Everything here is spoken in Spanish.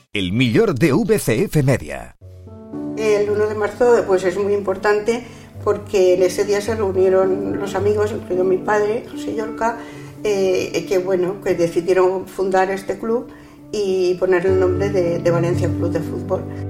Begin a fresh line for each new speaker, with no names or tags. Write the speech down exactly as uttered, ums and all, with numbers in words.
El millor de V C F Media.
El uno de marzo pues es muy importante porque en ese día se reunieron los amigos, incluido mi padre, José Llorca, eh, que bueno, que decidieron fundar este club y poner el nombre de, de Valencia Club de Fútbol.